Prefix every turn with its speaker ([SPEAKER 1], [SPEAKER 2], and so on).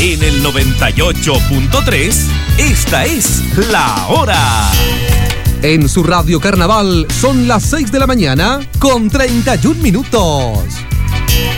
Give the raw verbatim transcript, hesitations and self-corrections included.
[SPEAKER 1] En el noventa y ocho punto tres, esta es La Hora.
[SPEAKER 2] En su radio Carnaval son las seis de la mañana con treinta y un minutos.